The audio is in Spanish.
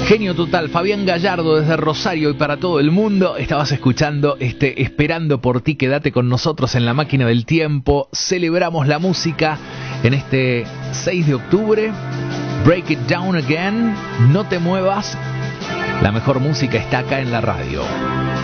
Genio total, Fabián Gallardo desde Rosario y para todo el mundo. Estabas escuchando Esperando por ti, quédate con nosotros en la máquina del tiempo. Celebramos la música en este 6 de octubre. Break it down again, no te muevas. La mejor música está acá en la radio.